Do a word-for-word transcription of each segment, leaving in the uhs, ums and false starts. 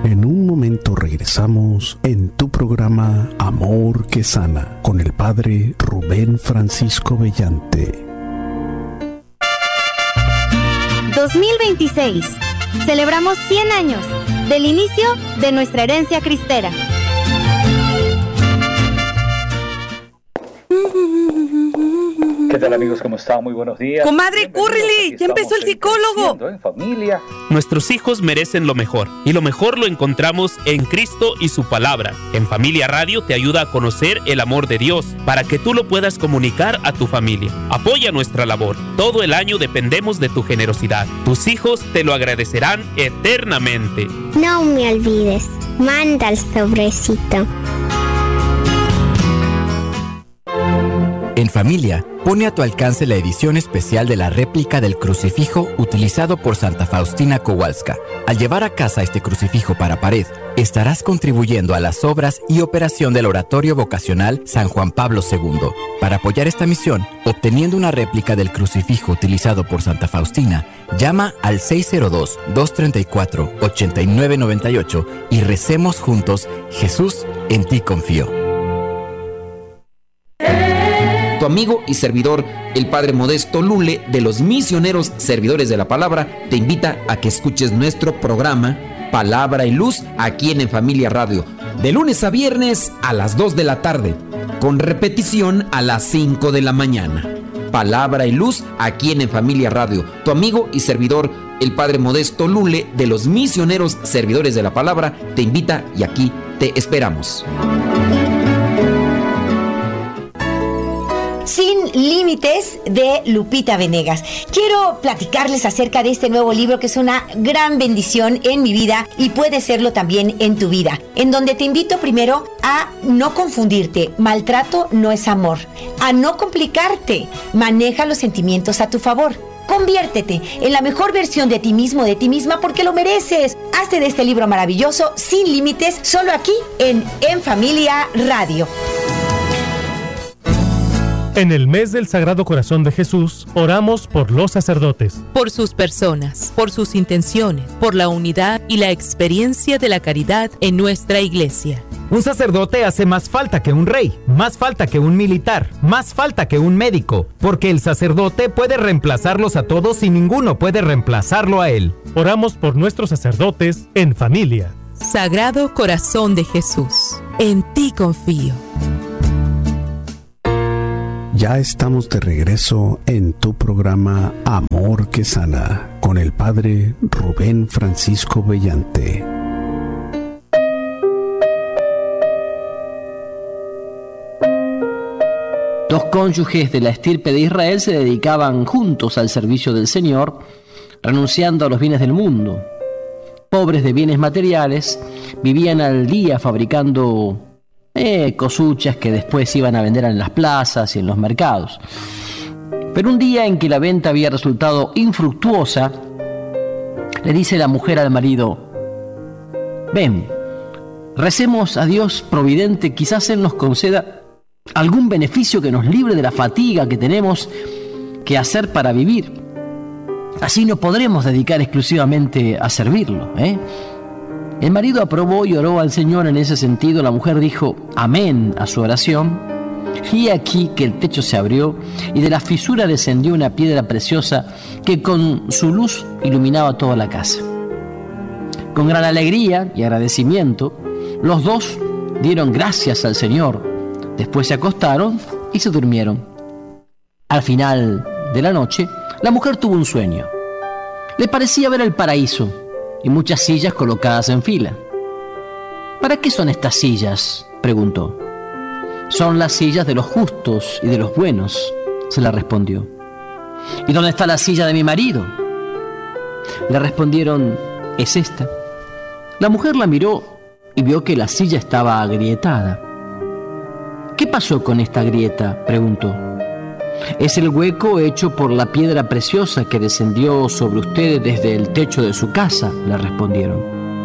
En un momento regresamos en tu programa Amor que Sana con el Padre Rubén Francisco Bellante. dos mil veintiséis. Celebramos cien años del inicio de nuestra herencia cristera. ¿Qué tal, amigos? ¿Cómo están? Muy buenos días. Comadre, córrele, ya empezó el psicólogo. En familia. Nuestros hijos merecen lo mejor, y lo mejor lo encontramos en Cristo y su palabra. En Familia Radio te ayuda a conocer el amor de Dios, para que tú lo puedas comunicar a tu familia. Apoya nuestra labor. Todo el año dependemos de tu generosidad. Tus hijos te lo agradecerán eternamente. No me olvides, manda el sobrecito. En Familia, pone a tu alcance la edición especial de la réplica del crucifijo utilizado por Santa Faustina Kowalska. Al llevar a casa este crucifijo para pared, estarás contribuyendo a las obras y operación del Oratorio Vocacional San Juan Pablo segundo. Para apoyar esta misión, obteniendo una réplica del crucifijo utilizado por Santa Faustina, llama al seis cero dos, dos tres cuatro, ocho nueve nueve ocho y recemos juntos: Jesús, en ti confío. Tu amigo y servidor, el Padre Modesto Lule, de los Misioneros Servidores de la Palabra, te invita a que escuches nuestro programa Palabra y Luz aquí en En Familia Radio, de lunes a viernes a las dos de la tarde, con repetición a las cinco de la mañana. Palabra y Luz aquí en En Familia Radio. Tu amigo y servidor, el Padre Modesto Lule, de los Misioneros Servidores de la Palabra, te invita y aquí te esperamos. Sin Límites, de Lupita Venegas. Quiero platicarles acerca de este nuevo libro que es una gran bendición en mi vida y puede serlo también en tu vida, en donde te invito primero a no confundirte. Maltrato no es amor. A no complicarte. Maneja los sentimientos a tu favor. Conviértete en la mejor versión de ti mismo, de ti misma, porque lo mereces. Hazte de este libro maravilloso, Sin Límites, solo aquí en En Familia Radio. En el mes del Sagrado Corazón de Jesús, oramos por los sacerdotes. Por sus personas, por sus intenciones, por la unidad y la experiencia de la caridad en nuestra iglesia. Un sacerdote hace más falta que un rey, más falta que un militar, más falta que un médico, porque el sacerdote puede reemplazarlos a todos y ninguno puede reemplazarlo a él. Oramos por nuestros sacerdotes en familia. Sagrado Corazón de Jesús, en ti confío. Ya estamos de regreso en tu programa Amor que Sana con el Padre Rubén Francisco Bellante. Dos cónyuges de la estirpe de Israel se dedicaban juntos al servicio del Señor, renunciando a los bienes del mundo. Pobres de bienes materiales, vivían al día fabricando Eh, cosuchas que después iban a vender en las plazas y en los mercados. Pero un día en que la venta había resultado infructuosa, le dice la mujer al marido: ven, recemos a Dios providente, quizás Él nos conceda algún beneficio que nos libre de la fatiga que tenemos que hacer para vivir. Así nos podremos dedicar exclusivamente a servirlo, ¿eh? El marido aprobó y oró al Señor en ese sentido. La mujer dijo amén a su oración. Y aquí que el techo se abrió y de la fisura descendió una piedra preciosa que con su luz iluminaba toda la casa. Con gran alegría y agradecimiento, los dos dieron gracias al Señor. Después se acostaron y se durmieron. Al final de la noche, la mujer tuvo un sueño. Le parecía ver el paraíso y muchas sillas colocadas en fila. ¿Para qué son estas sillas?, preguntó. Son las sillas de los justos y de los buenos, se le respondió. ¿Y dónde está la silla de mi marido?, le respondieron. Es esta. La mujer la miró y vio que la silla estaba agrietada. ¿Qué pasó con esta grieta?, preguntó. Es el hueco hecho por la piedra preciosa que descendió sobre ustedes desde el techo de su casa, le respondieron.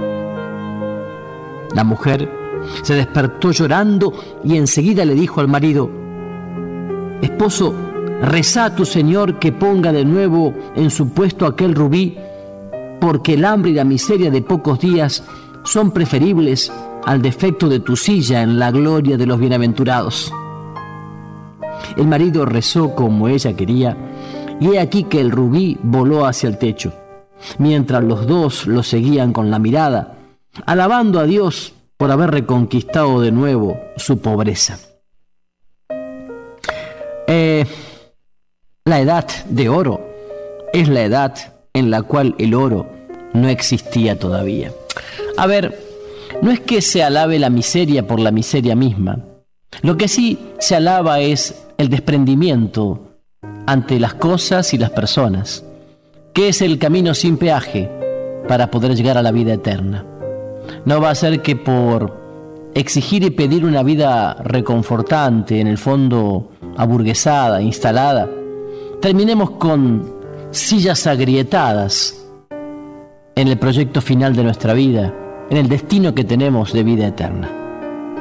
La mujer se despertó llorando y enseguida le dijo al marido: esposo, reza a tu Señor que ponga de nuevo en su puesto aquel rubí, porque el hambre y la miseria de pocos días son preferibles al defecto de tu silla en la gloria de los bienaventurados. El marido rezó como ella quería, y he aquí que el rubí voló hacia el techo, mientras los dos lo seguían con la mirada, alabando a Dios por haber reconquistado de nuevo su pobreza. Eh, la edad de oro es la edad en la cual el oro no existía todavía. A ver, no es que se alabe la miseria por la miseria misma. Lo que sí se alaba es el desprendimiento ante las cosas y las personas, que es el camino sin peaje para poder llegar a la vida eterna. No va a ser que por exigir y pedir una vida reconfortante, en el fondo aburguesada, instalada, terminemos con sillas agrietadas en el proyecto final de nuestra vida, en el destino que tenemos de vida eterna.